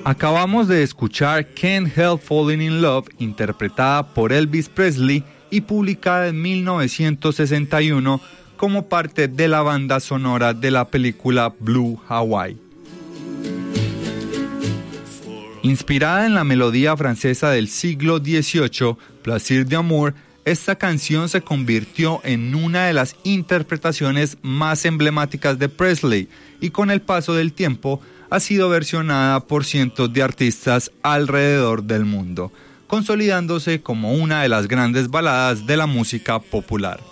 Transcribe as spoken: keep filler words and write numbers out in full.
Acabamos de escuchar Can't Help Falling in Love, interpretada por Elvis Presley y publicada en mil novecientos sesenta y uno como parte de la banda sonora de la película Blue Hawaii. Inspirada en la melodía francesa del siglo dieciocho, Plaisir d'amour, esta canción se convirtió en una de las interpretaciones más emblemáticas de Presley y con el paso del tiempo ha sido versionada por cientos de artistas alrededor del mundo, consolidándose como una de las grandes baladas de la música popular.